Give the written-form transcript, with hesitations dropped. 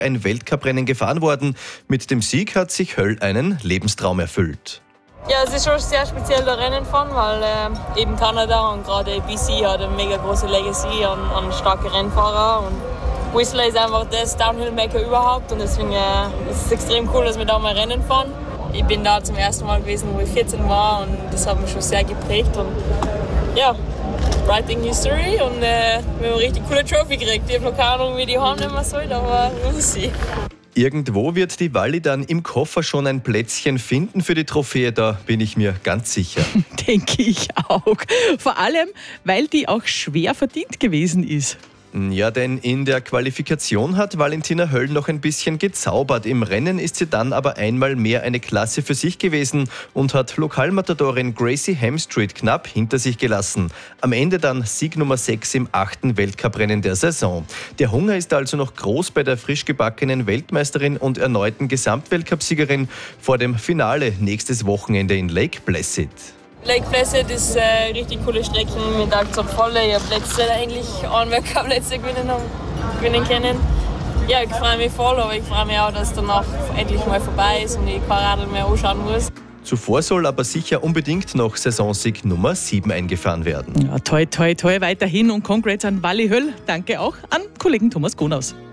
ein Weltcuprennen gefahren worden. Mit dem Sieg hat sich Höll einen Lebenstraum erfüllt. Ja, es ist schon sehr speziell, da Rennen fahren, weil eben Kanada und gerade BC hat eine mega große Legacy an starke Rennfahrer. Und Whistler ist einfach das Downhill-Maker überhaupt und deswegen ist es extrem cool, dass wir da mal Rennen fahren. Ich bin da zum ersten Mal gewesen, wo ich 14 war und das hat mich schon sehr geprägt. Und ja, Writing History und wir haben eine richtig coole Trophy gekriegt. Ich habe noch keine Ahnung, wie die heimnehmen soll, aber muss ich. Irgendwo wird die Walli dann im Koffer schon ein Plätzchen finden für die Trophäe, da bin ich mir ganz sicher. Denke ich auch. Vor allem, weil die auch schwer verdient gewesen ist. Ja, denn in der Qualifikation hat Valentina Höll noch ein bisschen gezaubert. Im Rennen ist sie dann aber einmal mehr eine Klasse für sich gewesen und hat Lokalmatadorin Gracie Hemstreet knapp hinter sich gelassen. Am Ende dann Sieg Nummer 6 im 8. Weltcuprennen der Saison. Der Hunger ist also noch groß bei der frisch gebackenen Weltmeisterin und erneuten Gesamtweltcupsiegerin vor dem Finale nächstes Wochenende in Lake Placid. Lake Placid ist eine richtig coole Strecke mit Aktion volle. Ich habe letztes Jahr eigentlich einen Weltcup gewinnen können. Ja, ich freue mich voll, aber ich freue mich auch, dass danach endlich mal vorbei ist und ich kein Radl mehr anschauen muss. Zuvor soll aber sicher unbedingt noch Saisonsieg Nummer 7 eingefahren werden. Ja, toi, toi, toi weiterhin und Congrats an Wally Höll. Danke auch an Kollegen Thomas Gonaus.